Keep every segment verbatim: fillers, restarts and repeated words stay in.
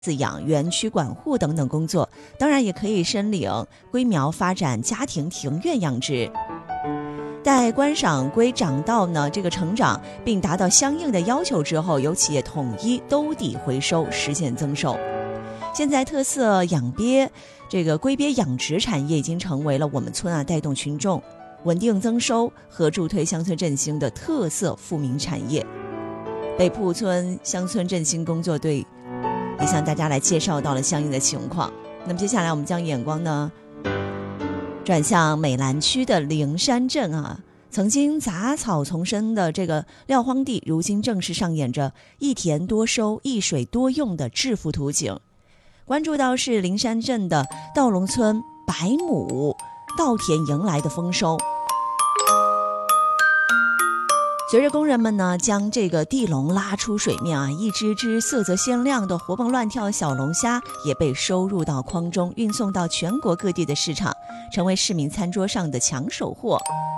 饲养、园区管护等等工作，当然也可以申领龟苗发展家庭庭院养殖。待观赏龟长到呢这个成长并达到相应的要求之后，由企业统一兜底回收，实现增收。现在特色养鳖这个龟鳖养殖产业已经成为了我们村啊带动群众稳定增收和助推乡村振兴的特色富民产业。北铺村乡村振兴工作队也向大家来介绍到了相应的情况。那么接下来我们将眼光呢转向美兰区的灵山镇啊，曾经杂草丛生的这个撂荒地，如今正式上演着一田多收、一水多用的致富图景。关注到是灵山镇的稻龙村百亩稻田迎来的丰收。随着工人们呢将这个地笼拉出水面啊，一只只色泽鲜亮的活蹦乱跳的小龙虾也被收入到筐中，运送到全国各地的市场，成为市民餐桌上的抢手货。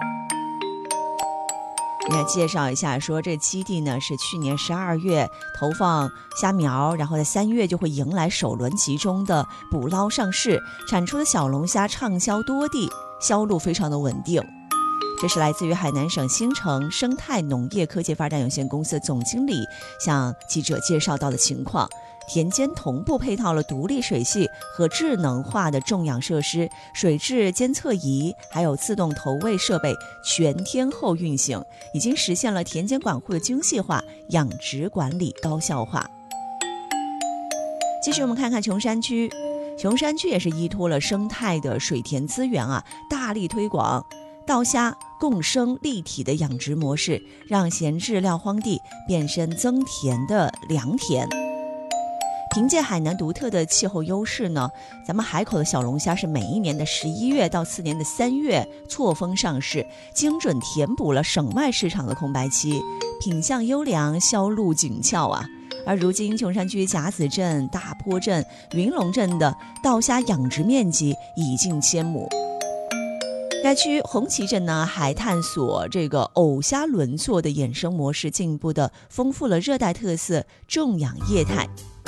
你来介绍一下，说这基地呢是去年十二月投放虾苗，然后在三月就会迎来首轮集中的捕捞上市，产出的小龙虾畅销多地，销路非常的稳定。这是来自于海南省新城生态农业科技发展有限公司总经理向记者介绍到的情况。田间同步配套了独立水系和智能化的种养设施、水质监测仪，还有自动投喂设备全天候运行，已经实现了田间管护的精细化、养殖管理高效化。继续我们看看琼山区，琼山区也是依托了生态的水田资源啊，大力推广稻虾共生立体的养殖模式，让闲置撂荒地变身增田的良田。凭借海南独特的气候优势呢，咱们海口的小龙虾是每一年的十一月到次年的三月错峰上市，精准填补了省外市场的空白期，品相优良，销路紧俏啊。而如今琼山区甲子镇、大坡镇、云龙镇的稻虾养殖面积已近千亩。该区红旗镇呢，还探索这个藕虾轮作的衍生模式，进一步的丰富了热带特色种养业态。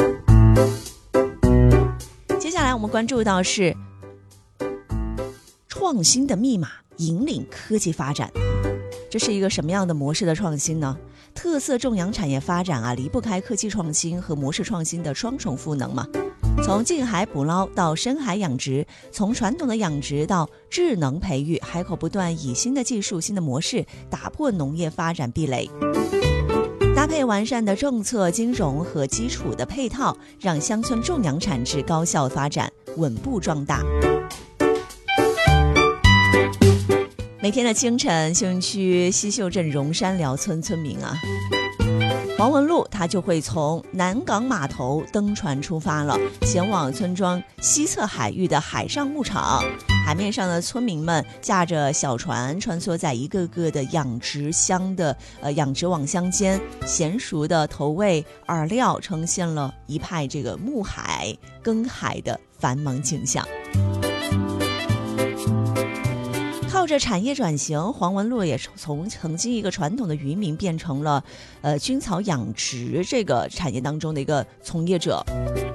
接下来我们关注到是创新的密码引领科技发展，这是一个什么样的模式的创新呢？特色种养产业发展啊，离不开科技创新和模式创新的双重赋能嘛。从近海捕捞到深海养殖，从传统的养殖到智能培育，海口不断以新的技术、新的模式打破农业发展壁垒，搭配完善的政策、金融和基础的配套，让乡村种养产值高效发展，稳步壮大。每天的清晨，秀云区西秀镇荣山寮村村民啊，黄文路他就会从南港码头登船出发了，前往村庄西侧海域的海上牧场。海面上的村民们驾着小船穿梭在一个个的养殖箱的呃养殖网箱间，娴熟的投喂饵料，呈现了一派这个牧海耕海的繁忙景象。靠着产业转型，黄文路也从曾经一个传统的渔民变成了呃菌草养殖这个产业当中的一个从业者，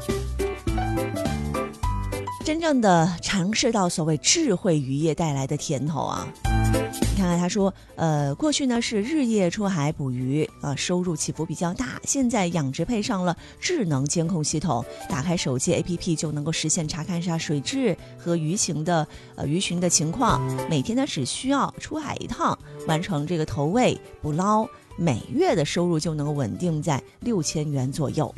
真正的尝试到所谓智慧渔业带来的甜头啊。你看看他说呃，过去呢是日夜出海捕鱼啊、呃，收入起伏比较大，现在养殖配上了智能监控系统，打开手机 A P P 就能够实现查看一下水质和鱼情的呃鱼群的情况，每天呢只需要出海一趟，完成这个投喂捕捞，每月的收入就能够稳定在六千元左右。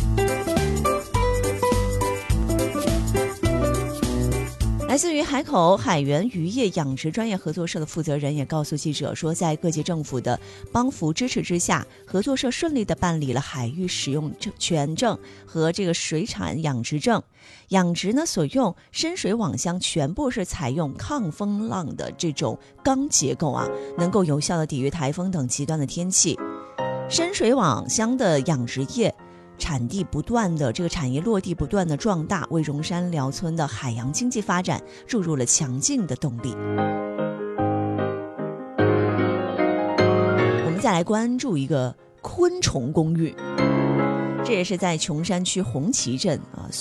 来自于海口海源渔业养殖专业合作社的负责人也告诉记者说，在各级政府的帮扶支持之下，合作社顺利地办理了海域使用权证和这个水产养殖证。养殖呢所用深水网箱全部是采用抗风浪的这种钢结构啊，能够有效地抵御台风等极端的天气。深水网箱的养殖业产地不断的这个产业落地不断的壮大，为荣山寮村的海洋经济发展注入了强劲的动力。我们再来关注一个昆虫公寓。 这也是在琼山区红旗镇啊。